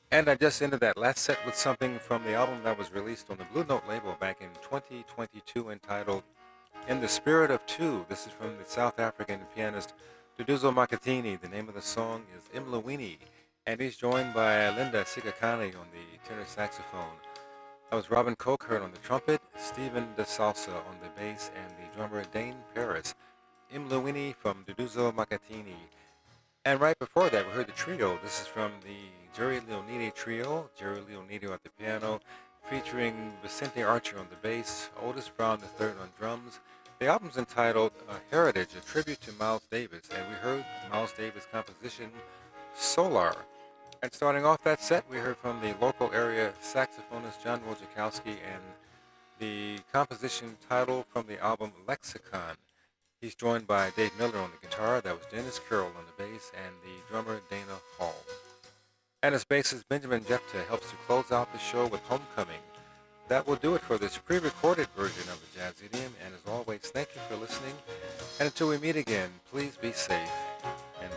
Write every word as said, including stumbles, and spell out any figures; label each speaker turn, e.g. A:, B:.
A: And I just ended that last set with something from the album that was released on the Blue Note label back in twenty twenty-two entitled In the Spirit of Two. This is from the South African pianist Duduzo Makhathini. The name of the song is Imlawini, and he's joined by Linda Sikakane on the tenor saxophone. That was Robin Coker on the trumpet, Stephen De Salsa on the bass, and the drummer Dane Paris. Imlawini from Duduzo Makhathini. And right before that, we heard the trio. This is from the Jerry Leonidi Trio, Jerry Leonidi at the piano, featuring Vicente Archer on the bass, Otis Brown the third on drums. The album's entitled uh, Heritage, a tribute to Miles Davis, and we heard Miles Davis' composition Solar. And starting off that set, we heard from the local area saxophonist John Wojciechowski and the composition title from the album Lexicon. He's joined by Dave Miller on the guitar, that was Dennis Carroll on the bass, and the drummer Dana Hall. And as bassist Benjamin Jepta helps to close out the show with Homecoming. That will do it for this pre-recorded version of the Jazz Idiom, and as always, thank you for listening. And until we meet again, please be safe.